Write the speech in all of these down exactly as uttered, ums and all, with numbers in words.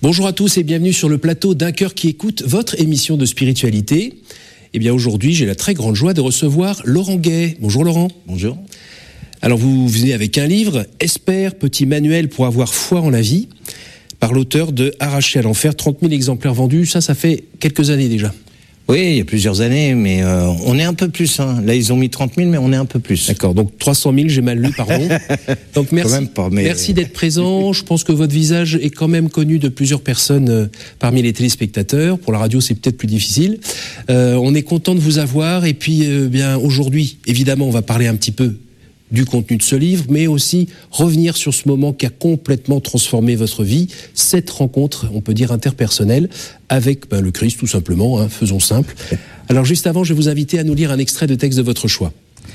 Bonjour à tous et bienvenue sur le plateau d'Un cœur qui écoute, votre émission de spiritualité. Eh bien aujourd'hui, j'ai la très grande joie de recevoir Laurent Gay. Bonjour Laurent. Bonjour. Alors vous venez avec un livre, Espère, petit manuel pour avoir foi en la vie, par l'auteur de Arraché à l'enfer, trente mille exemplaires vendus. Ça, ça fait quelques années déjà. Oui, il y a plusieurs années, mais euh, on est un peu plus. Hein. Là, ils ont mis trente mille, mais on est un peu plus. D'accord, donc trois cent mille, j'ai mal lu, pardon. Donc merci, quand même pas, mais... merci d'être présent. Je pense que votre visage est quand même connu de plusieurs personnes euh, parmi les téléspectateurs. Pour la radio, c'est peut-être plus difficile. Euh, on est content de vous avoir. Et puis, euh, bien aujourd'hui, évidemment, on va parler un petit peu du contenu de ce livre, mais aussi revenir sur ce moment qui a complètement transformé votre vie, cette rencontre, on peut dire interpersonnelle, avec ben, le Christ tout simplement, hein, faisons simple. Alors juste avant, je vais vous inviter à nous lire un extrait de texte de votre choix.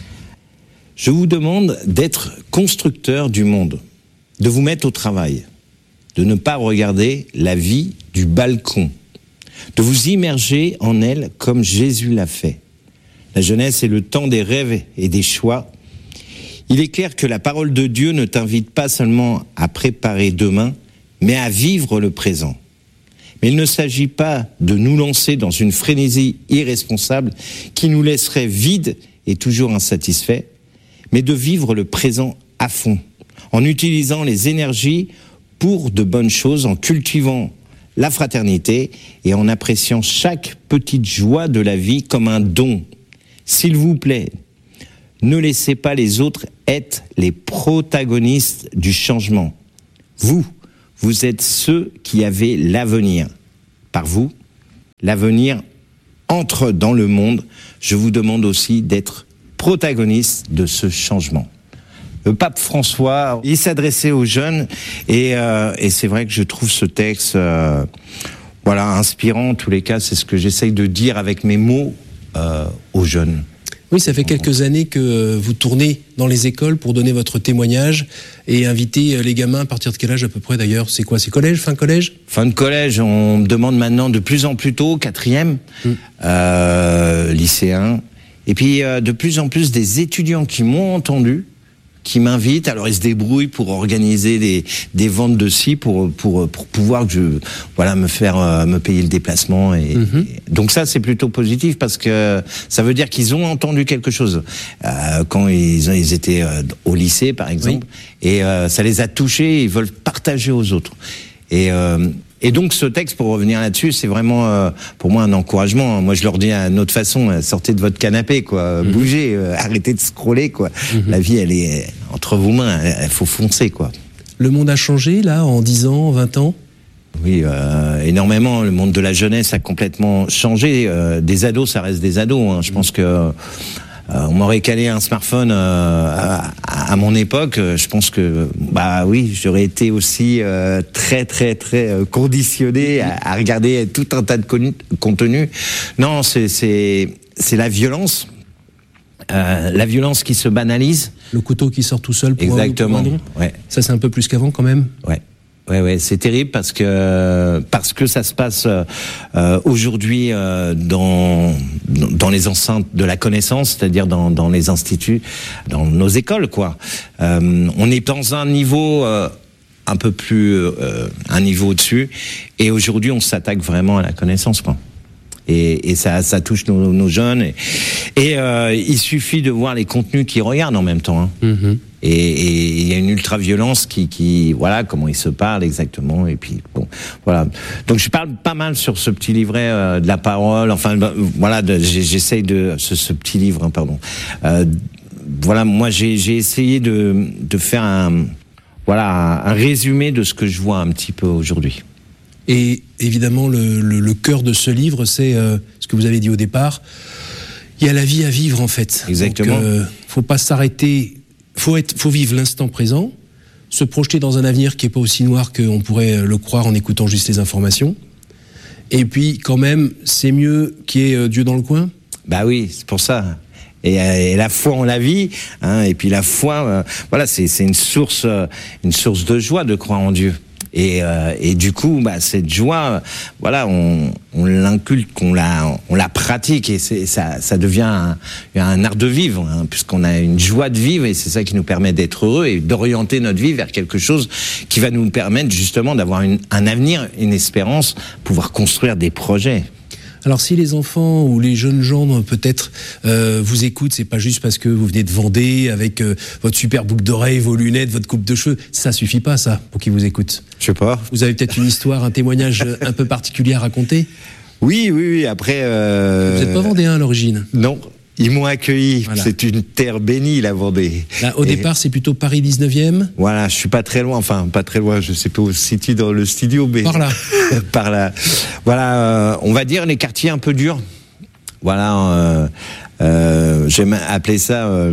Je vous demande d'être constructeur du monde, de vous mettre au travail, de ne pas regarder la vie du balcon, de vous immerger en elle comme Jésus l'a fait. La jeunesse est le temps des rêves et des choix. Il est clair que la parole de Dieu ne t'invite pas seulement à préparer demain, mais à vivre le présent. Mais il ne s'agit pas de nous lancer dans une frénésie irresponsable qui nous laisserait vides et toujours insatisfaits, mais de vivre le présent à fond, en utilisant les énergies pour de bonnes choses, en cultivant la fraternité et en appréciant chaque petite joie de la vie comme un don. S'il vous plaît, ne laissez pas les autres être les protagonistes du changement. Vous, vous êtes ceux qui avez l'avenir. Par vous, l'avenir entre dans le monde. Je vous demande aussi d'être protagoniste de ce changement. Le pape François, il s'adressait aux jeunes et, euh, et c'est vrai que je trouve ce texte euh, voilà, inspirant. En tous les cas, c'est ce que j'essaye de dire avec mes mots euh, aux jeunes. Oui, ça fait quelques années que vous tournez dans les écoles pour donner votre témoignage et inviter les gamins à partir de quel âge à peu près d'ailleurs? C'est quoi? C'est collège, fin collège? Fin de collège, on me demande maintenant de plus en plus tôt, quatrième, mmh. euh, lycéen. Et puis euh, de plus en plus des étudiants qui m'ont entendu, qui m'invitent. Alors ils se débrouillent pour organiser des, des ventes de scie pour, pour, pour pouvoir que je, voilà, me faire euh, me payer le déplacement. Et, mmh. et donc ça c'est plutôt positif parce que ça veut dire qu'ils ont entendu quelque chose euh, quand ils, ils étaient euh, au lycée par exemple, oui. et euh, ça les a touchés. Ils veulent partager aux autres. Et euh, Et donc ce texte, pour revenir là-dessus, c'est vraiment euh, pour moi un encouragement. Moi je leur dis à notre façon, sortez de votre canapé, quoi, mmh. bougez, euh, arrêtez de scroller, quoi. Mmh. La vie, elle est entre vos mains, il faut foncer, quoi. Le monde a changé là en dix ans, vingt ans? Oui, euh, énormément. Le monde de la jeunesse a complètement changé. Euh, des ados, ça reste des ados. Hein. Je mmh. pense que Euh, on m'aurait calé un smartphone euh, à, à mon époque. Je pense que, bah oui, j'aurais été aussi euh, très, très, très euh, conditionné à, à regarder tout un tas de con- contenu. Non, c'est, c'est, c'est la violence. Euh, la violence qui se banalise. Le couteau qui sort tout seul pour Exactement. un, pour un ouais. Ça, c'est un peu plus qu'avant quand même. Ouais. Ouais, ouais, c'est terrible parce que parce que ça se passe euh, aujourd'hui euh, dans dans les enceintes de la connaissance, c'est-à-dire dans dans les instituts, dans nos écoles, quoi. Euh, on est dans un niveau euh, un peu plus euh, un niveau au-dessus, et aujourd'hui on s'attaque vraiment à la connaissance, quoi. Et, et ça, ça touche nos, nos jeunes. Et, et euh, il suffit de voir les contenus qu'ils regardent en même temps. Hein. Mm-hmm. Et il y a une ultra-violence qui, qui, voilà, comment ils se parlent exactement. Et puis, bon, voilà. Donc, je parle pas mal sur ce petit livret euh, de la parole. Enfin, ben, voilà, de, j'essaye de ce, ce petit livre, hein, pardon. Euh, voilà, moi, j'ai, j'ai essayé de, de faire un, voilà, un résumé de ce que je vois un petit peu aujourd'hui. Et évidemment, le, le, le cœur de ce livre, c'est euh, ce que vous avez dit au départ. Il y a la vie à vivre, en fait. Exactement. Donc, euh, faut pas s'arrêter. Faut être, faut vivre l'instant présent, se projeter dans un avenir qui est pas aussi noir qu'on pourrait le croire en écoutant juste les informations. Et puis, quand même, c'est mieux qu'il y ait Dieu dans le coin. Bah oui, c'est pour ça. Et, et la foi en la vie, hein, et puis la foi, euh, voilà, c'est, c'est une source, euh, une source de joie de croire en Dieu. Et, euh, et du coup, bah, cette joie, voilà, on, on l'inculque, on la, on la pratique, et c'est, ça, ça devient un, un art de vivre, hein, puisqu'on a une joie de vivre, et c'est ça qui nous permet d'être heureux et d'orienter notre vie vers quelque chose qui va nous permettre justement d'avoir une, un avenir, une espérance, pouvoir construire des projets. Alors si les enfants ou les jeunes gens peut-être euh, vous écoutent, c'est pas juste parce que vous venez de Vendée avec euh, votre super boucle d'oreille, vos lunettes, votre coupe de cheveux, ça suffit pas ça pour qu'ils vous écoutent. Je sais pas. Vous avez peut-être une histoire, un témoignage un peu particulier à raconter? Oui, oui, oui. Après, euh... vous n'êtes pas vendéen à l'origine? Non. Ils m'ont accueilli. Voilà. C'est une terre bénie, la Vendée. Là, au et départ, c'est plutôt Paris dix-neuvième. Voilà, je suis pas très loin. Enfin, pas très loin. Je sais pas où se situe dans le studio, mais par là. par là. Voilà, euh, on va dire les quartiers un peu durs. Voilà, euh, euh, j'aime appeler ça euh,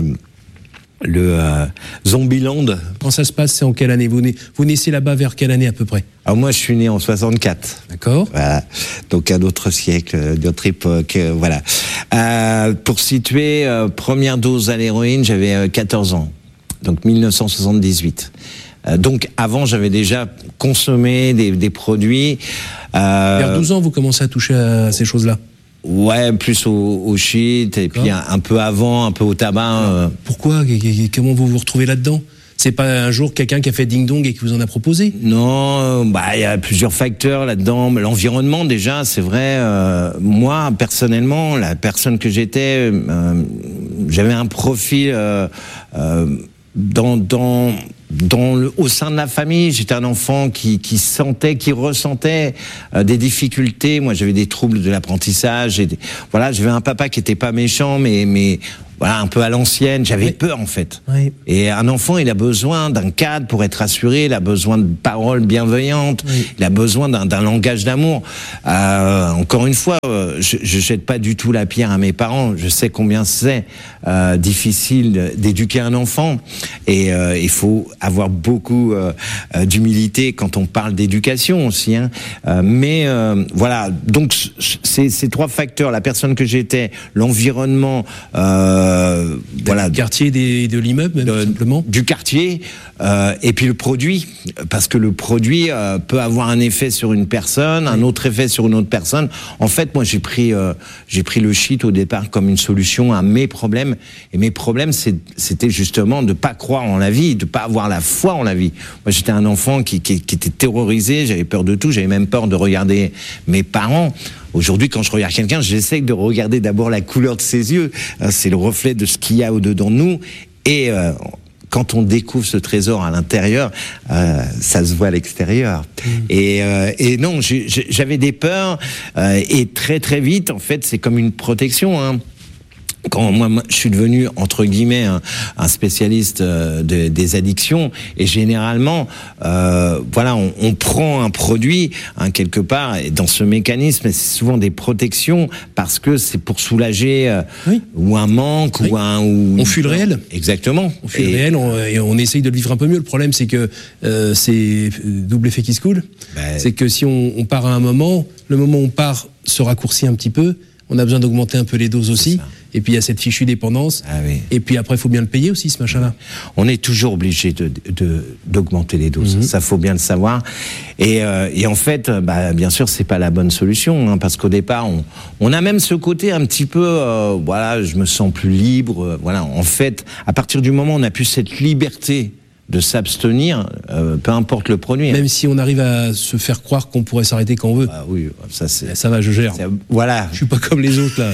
le euh, Zombieland. Quand ça se passe, c'est en quelle année? Vous, na- vous naissez là-bas vers quelle année à peu près? Alors moi, je suis né en soixante-quatre. D'accord. Voilà. Donc un autre siècle, d'autre époque, euh, voilà. Euh, pour situer, euh, première dose à l'héroïne, j'avais euh, quatorze ans. Donc mille neuf cent soixante-dix-huit. Euh, donc avant, j'avais déjà consommé des, des produits. Euh, vers douze ans, vous commencez à toucher à ces choses-là? Ouais, plus au, au shit, et puis un, un peu avant, un peu au tabac. Euh. Pourquoi? Comment vous vous retrouvez là-dedans? C'est pas un jour quelqu'un qui a fait ding-dong et qui vous en a proposé? Non, bah il y a plusieurs facteurs là-dedans. L'environnement déjà, c'est vrai. Euh, moi, personnellement, la personne que j'étais, euh, j'avais un profil euh, euh, dans dans dans le, au sein de la famille. J'étais un enfant qui qui sentait, qui ressentait euh, des difficultés. Moi, j'avais des troubles de l'apprentissage. Et des, voilà, j'avais un papa qui était pas méchant, mais mais voilà, un peu à l'ancienne. J'avais oui. peur, en fait. Oui. Et un enfant, il a besoin d'un cadre pour être rassuré. Il a besoin de paroles bienveillantes. Oui. Il a besoin d'un, d'un langage d'amour. Euh, encore une fois, euh, je, je jette pas du tout la pierre à mes parents. Je sais combien c'est euh, difficile d'éduquer un enfant. Et euh, il faut avoir beaucoup euh, d'humilité quand on parle d'éducation aussi. Hein. Euh, mais euh, voilà, donc c'est ces trois facteurs, la personne que j'étais, l'environnement. Euh, Euh, voilà, du quartier des, de l'immeuble, même, de, simplement. Du quartier, euh, et puis le produit, parce que le produit euh, peut avoir un effet sur une personne, oui. un autre effet sur une autre personne. En fait, moi, j'ai pris, euh, j'ai pris le shit au départ comme une solution à mes problèmes, et mes problèmes, c'est, c'était justement de pas croire en la vie, de pas avoir la foi en la vie. Moi, j'étais un enfant qui, qui, qui était terrorisé, j'avais peur de tout, j'avais même peur de regarder mes parents. Aujourd'hui, quand je regarde quelqu'un, j'essaie de regarder d'abord la couleur de ses yeux. C'est le reflet de ce qu'il y a au-dedans de nous. Et euh, quand on découvre ce trésor à l'intérieur, euh, ça se voit à l'extérieur. Mmh. Et, euh, et non, j'ai, j'avais des peurs. Euh, et très très vite, en fait, c'est comme une protection, hein. Quand moi, moi, je suis devenu entre guillemets un, un spécialiste euh, de, des addictions, et généralement, euh, voilà, on, on prend un produit hein, quelque part, et dans ce mécanisme, c'est souvent des protections parce que c'est pour soulager euh, oui. ou un manque oui. ou un. Ou... On fuit le réel. Exactement. On fuit et... le réel, on, et on essaye de le vivre un peu mieux. Le problème, c'est que euh, c'est double effet qui se coule. Ben... C'est que si on, on part à un moment, le moment où on part se raccourcit un petit peu. On a besoin d'augmenter un peu les doses aussi. Et puis il y a cette fichue dépendance. Ah oui. Et puis après, il faut bien le payer aussi, ce machin-là. On est toujours obligé de, de, d'augmenter les doses. Mm-hmm. Ça, faut bien le savoir. Et, euh, et en fait, bah, bien sûr, c'est pas la bonne solution, hein, parce qu'au départ, on, on a même ce côté un petit peu, euh, voilà, je me sens plus libre. Euh, voilà, en fait, à partir du moment où on a plus cette liberté de s'abstenir, euh, peu importe le produit. Même hein. si on arrive à se faire croire qu'on pourrait s'arrêter quand on veut. Ah oui, ça c'est. Ça va, je gère. Voilà. Je suis pas comme les autres là.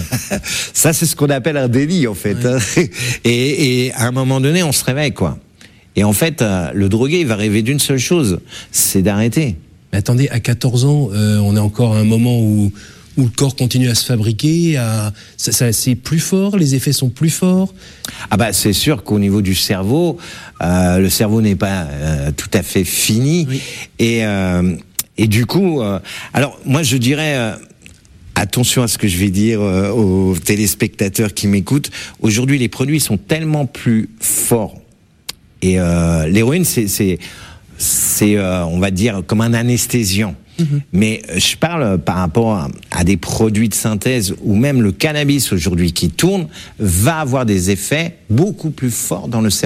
Ça c'est ce qu'on appelle un délit en fait. Ouais. Hein. Et, et à un moment donné, on se réveille quoi. Et en fait, euh, le drogué il va rêver d'une seule chose, c'est d'arrêter. Mais attendez, à quatorze ans, euh, on est encore à un moment où où le corps continue à se fabriquer, à... ça, ça, c'est plus fort, les effets sont plus forts. Ah bah c'est sûr qu'au niveau du cerveau, euh, le cerveau n'est pas euh, tout à fait fini. Oui. Et, euh, et du coup, euh, alors moi je dirais... Euh, attention à ce que je vais dire euh, aux téléspectateurs qui m'écoutent. Aujourd'hui, les produits sont tellement plus forts. Et euh, l'héroïne, c'est, c'est, c'est euh, on va dire, comme un anesthésiant. Mmh. Mais je parle par rapport à, à des produits de synthèse ou même le cannabis aujourd'hui qui tourne va avoir des effets beaucoup plus forts dans le cerveau.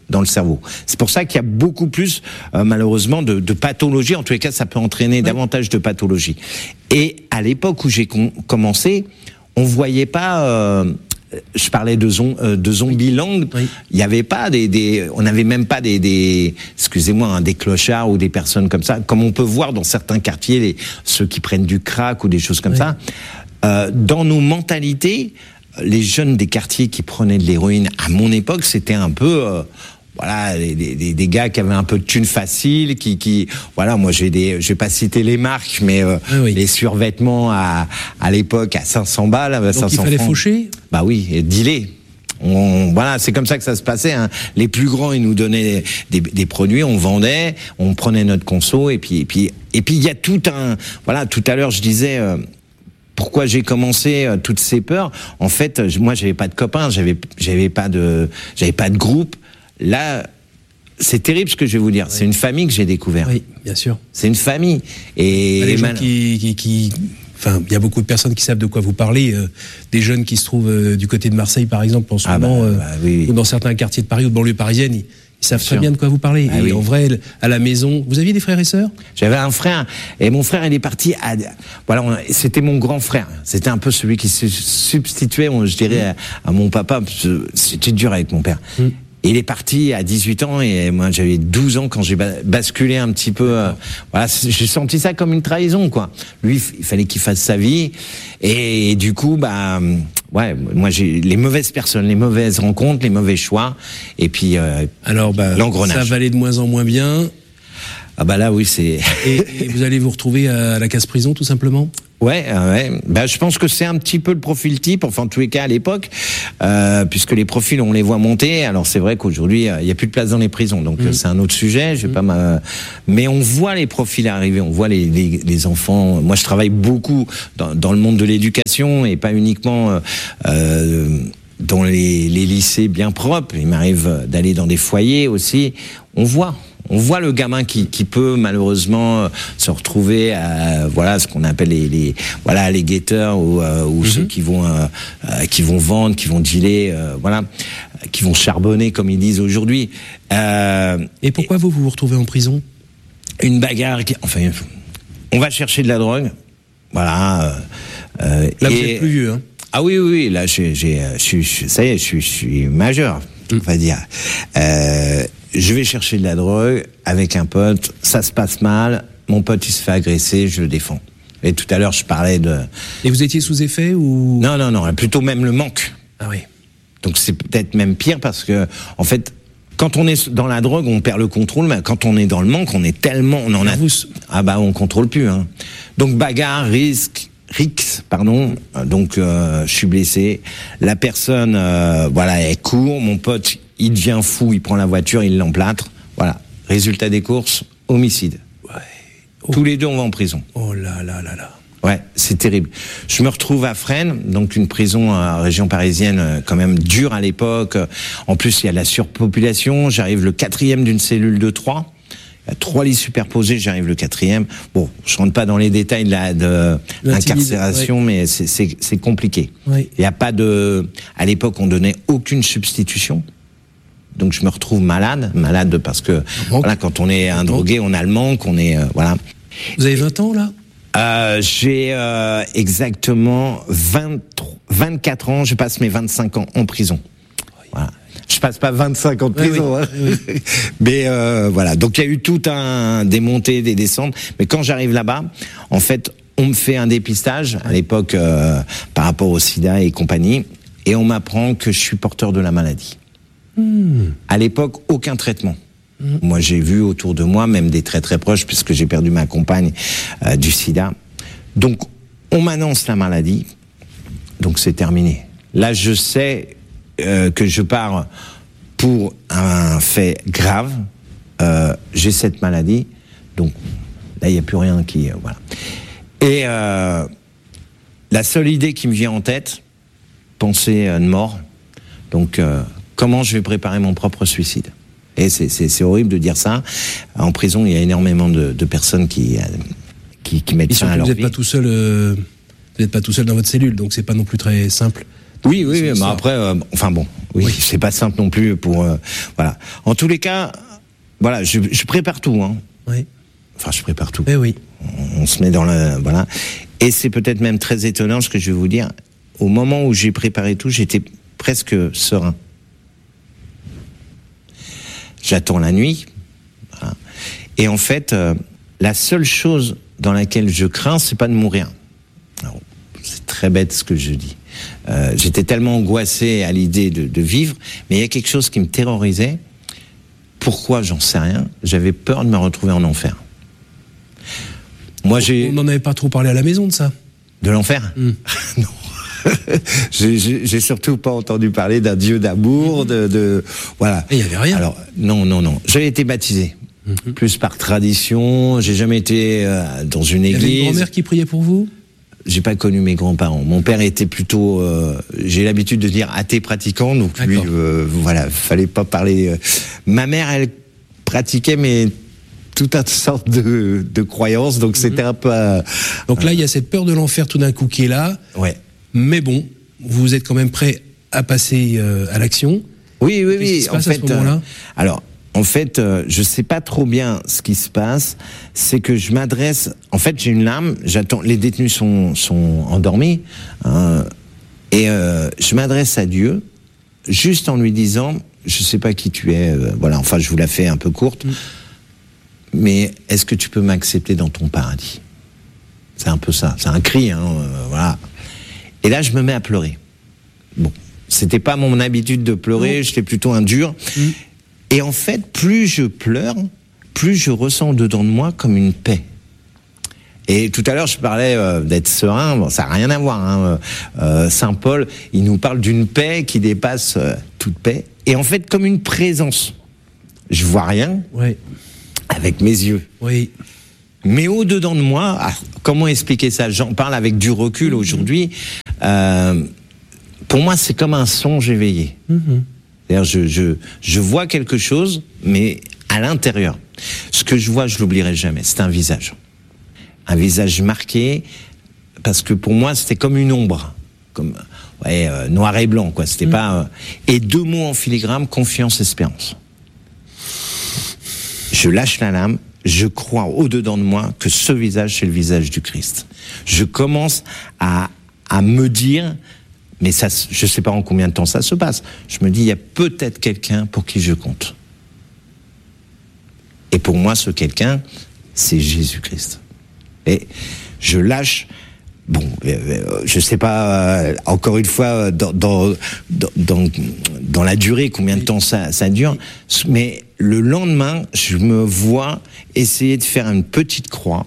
dans le cerveau. C'est pour ça qu'il y a beaucoup plus, euh, malheureusement, de, de pathologies. En tous les cas, ça peut entraîner oui. davantage de pathologies. Et à l'époque où j'ai com- commencé, on voyait pas... Euh, je parlais de, zom, euh, de Zombieland. Oui. Il n'y avait pas des, des, on n'avait même pas des, des excusez-moi, hein, des clochards ou des personnes comme ça, comme on peut voir dans certains quartiers, les, ceux qui prennent du crack ou des choses comme oui. ça. Euh, dans nos mentalités, les jeunes des quartiers qui prenaient de l'héroïne, à mon époque, c'était un peu, euh, voilà, des, des, des gars qui avaient un peu de thunes faciles, qui, qui, voilà, moi j'ai des, je vais pas citer les marques, mais euh, ah oui. les survêtements à, à l'époque à cinq cents balles, à cinq cents francs. Donc il fallait faucher. Bah oui, et dealer. On, voilà, c'est comme ça que ça se passait. Hein. Les plus grands, ils nous donnaient des, des, des produits, on vendait, on prenait notre conso, et puis, et puis, et puis il y a tout un, voilà, tout à l'heure je disais. Euh, Pourquoi j'ai commencé euh, toutes ces peurs ? En fait, moi, j'avais pas de copains, j'avais, j'avais pas de, j'avais pas de groupe. Là, c'est terrible ce que je vais vous dire. Oui. C'est une famille que j'ai découvert. Oui, bien sûr. C'est une famille. Et les gens mal... qui, qui, qui, enfin, il y a beaucoup de personnes qui savent de quoi vous parlez. Euh, des jeunes qui se trouvent euh, du côté de Marseille, par exemple, en ce ah moment, bah, bah, oui, oui. ou dans certains quartiers de Paris ou de banlieue parisienne. Ils, Ils savent très bien de quoi vous parlez. Ah et oui. en vrai, à la maison, vous aviez des frères et sœurs ? J'avais un frère, et mon frère, il est parti à, voilà, on, c'était mon grand frère. C'était un peu celui qui se substituait, je dirais, à, à mon papa. C'était dur avec mon père. Mm. Il est parti à dix-huit ans et moi j'avais douze ans quand j'ai basculé un petit peu. Euh, voilà, j'ai senti ça comme une trahison, quoi. Lui, il fallait qu'il fasse sa vie et, et du coup, bah, ouais, moi j'ai les mauvaises personnes, les mauvaises rencontres, les mauvais choix et puis euh, alors bah, l'engrenage. Ça va aller de moins en moins bien. Ah bah là oui c'est. et, et vous allez vous retrouver à la case-prison tout simplement. Ouais, ouais. Bah, je pense que c'est un petit peu le profil type, enfin en tous les cas à l'époque, euh, puisque les profils on les voit monter. Alors c'est vrai qu'aujourd'hui il euh, y a plus de place dans les prisons, donc mmh. c'est un autre sujet. Je vais mmh. pas m'a... mais on voit les profils arriver, on voit les, les, les enfants. Moi je travaille beaucoup dans, dans le monde de l'éducation et pas uniquement euh, euh, dans les, les lycées bien propres. Il m'arrive d'aller dans des foyers aussi. On voit. On voit le gamin qui, qui peut malheureusement euh, se retrouver à voilà ce qu'on appelle les, les voilà les guetteurs ou, euh, ou mm-hmm. ceux qui vont euh, euh, qui vont vendre, qui vont dealer, euh, voilà, qui vont charbonner comme ils disent aujourd'hui. Euh, et pourquoi et, vous vous retrouvez en prison ? Une bagarre. Qui, enfin, on va chercher de la drogue, voilà. Euh, là, et, vous êtes plus vieux, hein ? Ah oui, oui, oui. Là, j'ai, j'ai, je suis, ça y est, je suis, je suis majeur, mm. on va dire. Euh, Je vais chercher de la drogue avec un pote, ça se passe mal, mon pote il se fait agresser, je le défends. Et tout à l'heure je parlais de... Et vous étiez sous effet ou... Non, non, non, plutôt même le manque. Ah oui. Donc c'est peut-être même pire parce que, en fait, quand on est dans la drogue, on perd le contrôle, mais quand on est dans le manque, on est tellement... On en a... Ah bah on contrôle plus. Hein. Donc bagarre, risque... Rix, pardon. Donc euh, je suis blessé. La personne, euh, voilà, elle court. Mon pote, il devient fou. Il prend la voiture, il l'emplâtre. Voilà. Résultat des courses, homicide. Ouais. Oh. Tous les deux, on va en prison. Oh là là là là. Ouais, c'est terrible. Je me retrouve à Fresnes, donc une prison en région parisienne, quand même dure à l'époque. En plus, il y a de la surpopulation. J'arrive le quatrième d'une cellule de trois. Il y a trois lits superposés, j'arrive le quatrième. Bon, je rentre pas dans les détails de la de l'incarcération, ouais. mais c'est, c'est, c'est compliqué. Ouais. Il y a pas de, à l'époque, on donnait aucune substitution. Donc je me retrouve malade, malade parce que voilà, quand on est un drogué, on a le manque, on est euh, voilà. Vous avez vingt ans là ? Euh, j'ai euh, exactement vingt, vingt-quatre ans. Je passe mes vingt-cinq ans en prison. Voilà. Je passe pas vingt-cinq ans de prison, oui, oui. Hein. Oui. Mais euh, voilà. Donc il y a eu tout un des montées, des descentes. Mais quand j'arrive là-bas, en fait, on me fait un dépistage à l'époque euh, par rapport au sida et compagnie, et on m'apprend que je suis porteur de la maladie. Mmh. À l'époque, aucun traitement. Mmh. Moi, j'ai vu autour de moi, même des très très proches, puisque j'ai perdu ma compagne euh, du sida. Donc, on m'annonce la maladie. Donc, c'est terminé. Là, je sais euh, que je pars pour un fait grave. Euh, j'ai cette maladie. Donc, là, il n'y a plus rien qui... Euh, voilà. Et euh, la seule idée qui me vient en tête, penser euh, de mort. Donc... Euh, comment je vais préparer mon propre suicide ? Et c'est, c'est, c'est horrible de dire ça. En prison, il y a énormément de, de personnes qui, qui, qui mettent fin à leur vie. Vous n'êtes pas tout seul. Euh, vous n'êtes pas tout seul dans votre cellule, donc c'est pas non plus très simple Oui, oui, oui mais après, euh, enfin bon, oui, oui, c'est pas simple non plus pour, euh, voilà. En tous les cas, voilà, je, je prépare tout, hein. Oui. Enfin, je prépare tout. Eh oui. On, on se met dans la, voilà. Et c'est peut-être même très étonnant ce que je vais vous dire. Au moment où j'ai préparé tout, j'étais presque serein. J'attends la nuit, voilà. Et en fait, euh, la seule chose dans laquelle je crains, c'est pas de mourir. Alors, c'est très bête ce que je dis. Euh, j'étais tellement angoissé à l'idée de, de vivre, mais il y a quelque chose qui me terrorisait. Pourquoi, j'en sais rien. J'avais peur de me retrouver en enfer. Moi, j'ai... On n'en avait pas trop parlé à la maison de ça. De l'enfer ? mmh. Non. j'ai, j'ai, j'ai surtout pas entendu parler d'un Dieu d'amour, de, de voilà. Il y avait rien. Alors non, non, non. J'ai été baptisé, mmh. plus par tradition. J'ai jamais été euh, dans une église. Il y avait une grand-mère qui priait pour vous ? J'ai pas connu mes grands-parents. Mon père était plutôt, euh, j'ai l'habitude de dire athée pratiquant, donc D'accord. lui, euh, voilà, fallait pas parler. Euh. Ma mère, elle pratiquait, mais toute une sorte de, de croyance, donc mmh. c'était un peu. Euh, donc là, il y a cette peur de l'enfer tout d'un coup qui est là. Ouais. Mais bon, vous êtes quand même prêt à passer euh, à l'action. Oui, oui, oui. Qu'est-ce qui se passe en fait, à ce moment-là ? euh, alors. En fait, euh, je sais pas trop bien ce qui se passe. C'est que je m'adresse. En fait, j'ai une larme. J'attends. Les détenus sont sont endormis, hein, et euh, je m'adresse à Dieu, juste en lui disant, je sais pas qui tu es. Euh, voilà. Enfin, je vous la fais un peu courte. Mmh. Mais est-ce que tu peux m'accepter dans ton paradis ? C'est un peu ça. C'est un cri, hein, euh, voilà. Et là, je me mets à pleurer. Bon, c'était pas mon habitude de pleurer. Mmh. J'étais plutôt un dur. Mmh. Et en fait, plus je pleure, plus je ressens dedans de moi comme une paix. Et tout à l'heure, je parlais euh, d'être serein. Bon, ça n'a rien à voir. Hein. Euh, Saint Paul, il nous parle d'une paix qui dépasse euh, toute paix. Et en fait, comme une présence. Je vois rien oui. avec mes yeux. Oui. Mais au-dedans de moi, ah, comment expliquer ça ? J'en parle avec du recul mmh. aujourd'hui. Euh, pour moi, c'est comme un songe éveillé. Mmh. C'est-à-dire, je, je, je vois quelque chose, mais à l'intérieur. Ce que je vois, je l'oublierai jamais. C'est un visage. Un visage marqué, parce que pour moi, c'était comme une ombre. Comme, ouais, euh, noir et blanc, quoi. C'était mmh. pas, euh, et deux mots en filigrane, confiance, espérance. Je lâche la lame, je crois au-dedans de moi que ce visage, c'est le visage du Christ. Je commence à, à me dire, mais ça, je ne sais pas en combien de temps ça se passe. Je me dis, il y a peut-être quelqu'un pour qui je compte. Et pour moi, ce quelqu'un, c'est Jésus-Christ. Et je lâche, bon, euh, je ne sais pas, euh, encore une fois, dans, dans, dans, dans la durée, combien de temps ça, ça dure, mais le lendemain, je me vois essayer de faire une petite croix.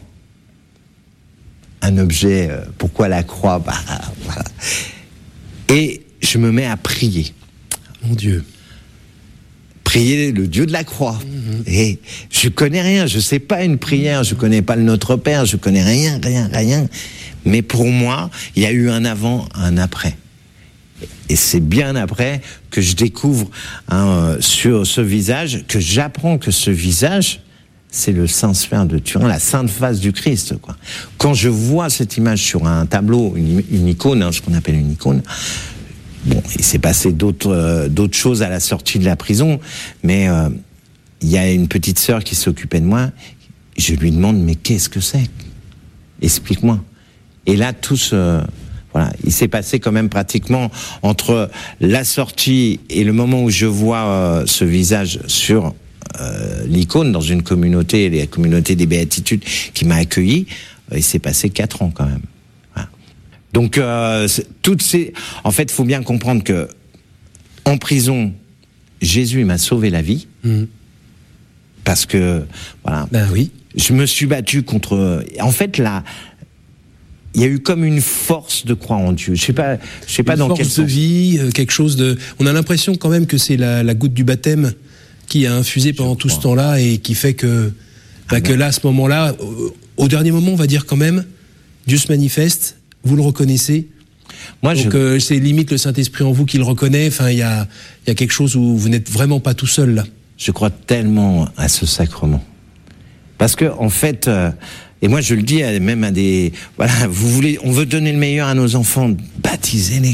Un objet, euh, pourquoi la croix ? Bah, voilà. Et je me mets à prier. Mon Dieu. Prier le Dieu de la croix. Mmh. Et je connais rien, je sais pas une prière, je connais pas le Notre Père, je connais rien, rien, rien. Mais pour moi, il y a eu un avant, un après. Et c'est bien après que je découvre hein, sur ce visage, que j'apprends que ce visage, c'est le Saint-Sphère de Turin, la sainte face du Christ, quoi. Quand je vois cette image sur un tableau, une, une icône, hein, ce qu'on appelle une icône, bon, il s'est passé d'autres, euh, d'autres choses à la sortie de la prison, mais euh, il y a une petite sœur qui s'occupait de moi, je lui demande, mais qu'est-ce que c'est ? Explique-moi. Et là, tout se... Voilà, il s'est passé quand même pratiquement entre la sortie et le moment où je vois euh, ce visage sur euh, l'icône dans une communauté, la communauté des Béatitudes qui m'a accueilli, euh, il s'est passé quatre ans quand même. Voilà. Donc euh, toutes ces, en fait, il faut bien comprendre que en prison, Jésus m'a sauvé la vie mmh. parce que voilà. Ben oui. Je me suis battu contre. En fait, la il y a eu comme une force de croire en Dieu. Je sais pas, je sais pas une dans quel sens. Force de vie, quelque chose de. On a l'impression quand même que c'est la, la goutte du baptême qui a infusé pendant tout ce temps-là et qui fait que, bah, ah que là, à ce moment-là, au, au dernier moment, on va dire quand même, Dieu se manifeste. Vous le reconnaissez. Moi, donc je... euh, c'est limite le Saint-Esprit en vous qui le reconnaît. Enfin, il y a, il y a quelque chose où vous n'êtes vraiment pas tout seul là. Je crois tellement à ce sacrement, parce que en fait. Euh... Et moi, je le dis même à des... Voilà, vous voulez, on veut donner le meilleur à nos enfants, baptisez-les, quoi.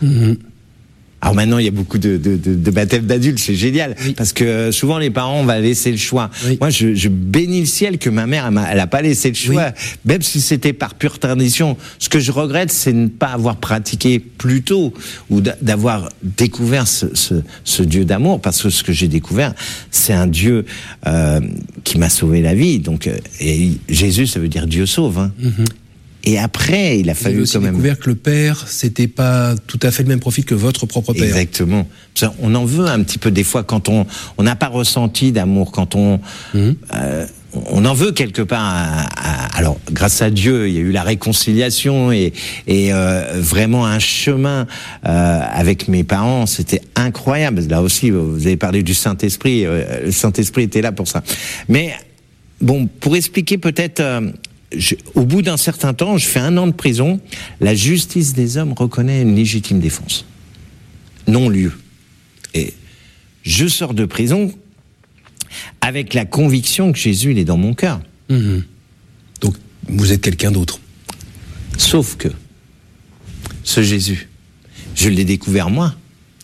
Mmh. Alors maintenant, il y a beaucoup de, de, de, de baptêmes d'adultes, c'est génial, oui. Parce que souvent les parents, on va laisser le choix. Oui. Moi, je, je bénis le ciel que ma mère, elle n'a pas laissé le choix, oui. Même si c'était par pure tradition. Ce que je regrette, c'est de ne pas avoir pratiqué plus tôt, ou d'avoir découvert ce, ce, ce Dieu d'amour, parce que ce que j'ai découvert, c'est un Dieu euh, qui m'a sauvé la vie. Donc, et Jésus, ça veut dire Dieu sauve. Hein. Mm-hmm. Et après, il a fallu Vous avez aussi quand même découvert que le père, c'était pas tout à fait le même profil que votre propre père. Exactement. On en veut un petit peu des fois quand on on n'a pas ressenti d'amour, quand on mmh. euh, on en veut quelque part. À, à, alors, grâce à Dieu, il y a eu la réconciliation et et euh, vraiment un chemin euh, avec mes parents. C'était incroyable. Là aussi, vous avez parlé du Saint-Esprit. Euh, le Saint-Esprit était là pour ça. Mais bon, pour expliquer peut-être. Euh, Je, au bout d'un certain temps, je fais un an de prison, la justice des hommes reconnaît une légitime défense. Non-lieu. Et je sors de prison avec la conviction que Jésus, il est dans mon cœur. Mmh. Donc, vous êtes quelqu'un d'autre. Sauf que, ce Jésus, je l'ai découvert moi,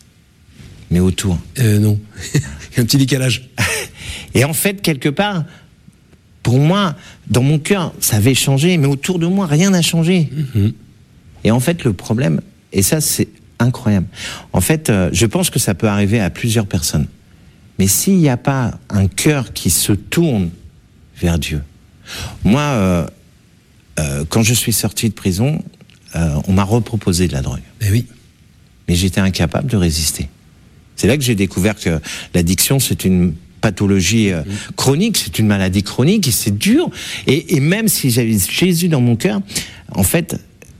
mais autour. Euh, non. Il y a un petit décalage. Et en fait, quelque part, pour moi, dans mon cœur, ça avait changé, mais autour de moi, rien n'a changé. Mmh. Et en fait, le problème, et ça, c'est incroyable. En fait, euh, je pense que ça peut arriver à plusieurs personnes. Mais s'il n'y a pas un cœur qui se tourne vers Dieu. Moi, euh, euh, quand je suis sorti de prison, euh, on m'a reproposé de la drogue. Eh oui. Mais j'étais incapable de résister. C'est là que j'ai découvert que l'addiction, c'est une pathologie euh, chronique, c'est une maladie chronique et c'est dur. Et, et même si j'avais Jésus dans mon cœur, en fait,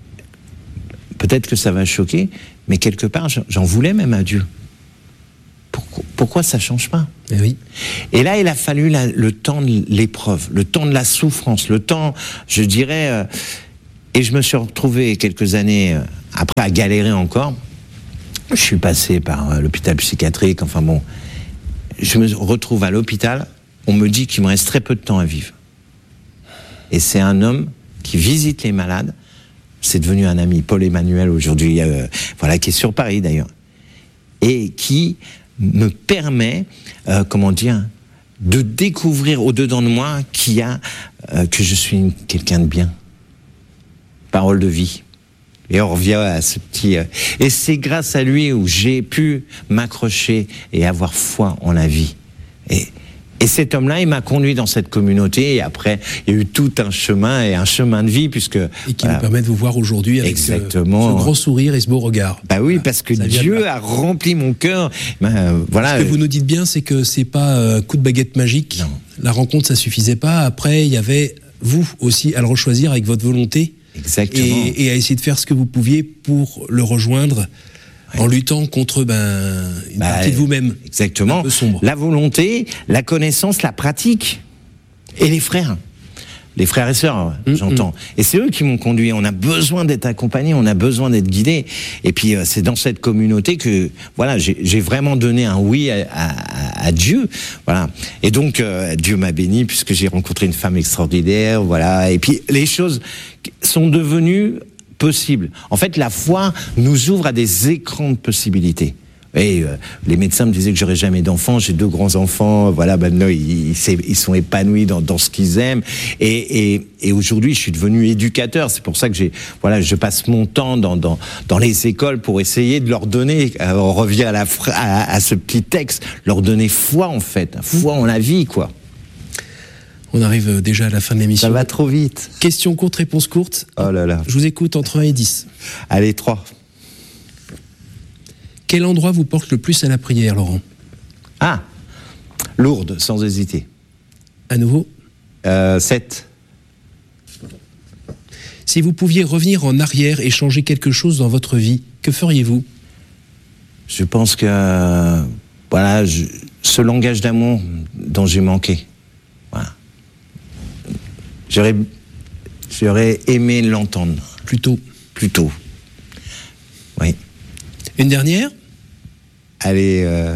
peut-être que ça va choquer, mais quelque part, j'en voulais même à Dieu. Pourquoi, pourquoi ça change pas ? Eh oui. Et là, il a fallu la, le temps de l'épreuve, le temps de la souffrance, le temps, je dirais, euh, et je me suis retrouvé quelques années euh, après à galérer encore. Je suis passé par euh, l'hôpital psychiatrique, enfin bon. Je me retrouve à l'hôpital, on me dit qu'il me reste très peu de temps à vivre. Et c'est un homme qui visite les malades, c'est devenu un ami, Paul Emmanuel aujourd'hui, euh, voilà, qui est sur Paris d'ailleurs, et qui me permet, euh, comment dire, de découvrir au-dedans de moi qu'il y a, euh, que je suis quelqu'un de bien. Parole de vie. Et on revient à ce petit... Euh, et c'est grâce à lui où j'ai pu m'accrocher et avoir foi en la vie. Et, et cet homme-là, il m'a conduit dans cette communauté. Et après, il y a eu tout un chemin et un chemin de vie, puisque... Et qui voilà, vous permet de vous voir aujourd'hui avec exactement. Ce, ce gros sourire et ce beau regard. Bah oui, parce que Dieu a rempli mon cœur. Ben, voilà. Ce que vous nous dites bien, c'est que c'est pas un coup de baguette magique. Non. La rencontre, ça suffisait pas. Après, il y avait vous aussi à le rechoisir avec votre volonté. Exactement. Et, et à essayer de faire ce que vous pouviez pour le rejoindre, ouais. En luttant contre ben, une bah, partie de vous-même. Exactement. Un peu sombre. La volonté, la connaissance, la pratique. Et les frères. Les frères et sœurs, mmh, j'entends. Mmh. Et c'est eux qui m'ont conduit. On a besoin d'être accompagnés, on a besoin d'être guidés. Et puis, euh, c'est dans cette communauté que, voilà, j'ai, j'ai vraiment donné un oui à, à, à Dieu. Voilà. Et donc, euh, Dieu m'a béni puisque j'ai rencontré une femme extraordinaire. Voilà. Et puis, les choses sont devenues possibles. En fait, la foi nous ouvre à des écrans de possibilités. Et euh, les médecins me disaient que j'aurais jamais d'enfants. J'ai deux grands enfants. Voilà, maintenant ils, ils sont épanouis dans, dans ce qu'ils aiment. Et, et, et aujourd'hui, je suis devenu éducateur. C'est pour ça que j'ai, voilà, je passe mon temps dans, dans, dans les écoles pour essayer de leur donner. Euh, on revient à, la, à, à ce petit texte, leur donner foi en fait, foi en la vie, quoi. On arrive déjà à la fin de l'émission. Ça va trop vite. Question courte, réponse courte. Oh là là. Je vous écoute entre un et dix. Allez, trois. Quel endroit vous porte le plus à la prière, Laurent ? Ah, Lourdes, sans hésiter. À nouveau ? euh, sept. Si vous pouviez revenir en arrière et changer quelque chose dans votre vie, que feriez-vous ? Je pense que, euh, voilà, je, ce langage d'amour dont j'ai manqué. Voilà. J'aurais, j'aurais aimé l'entendre. Plus tôt. Plus tôt. Oui. Une dernière ? Allez, euh,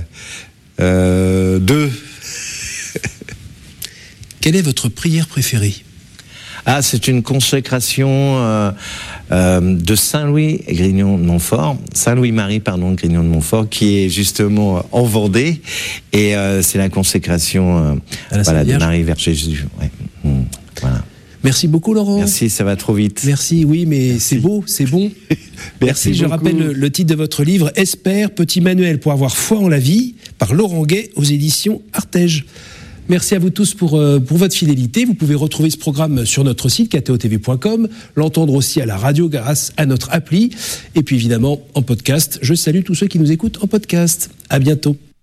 euh, deux. Quelle est votre prière préférée ? Ah, c'est une consécration euh, euh, de Saint-Louis et Grignon de Montfort, Saint-Louis-Marie, pardon, Grignon de Montfort, qui est justement en Vendée, et euh, c'est la consécration euh, voilà, de Marie vers Jésus. Ouais. Mmh, voilà. Merci beaucoup, Laurent. Merci, ça va trop vite. Merci, oui, mais Merci. C'est beau, c'est bon. Merci, Merci je rappelle le, le titre de votre livre, Espère, petit manuel pour avoir foi en la vie, par Laurent Gay, aux éditions Artege. Merci à vous tous pour, euh, pour votre fidélité. Vous pouvez retrouver ce programme sur notre site k t o t v point com, l'entendre aussi à la radio grâce à notre appli, et puis évidemment en podcast. Je salue tous ceux qui nous écoutent en podcast. À bientôt.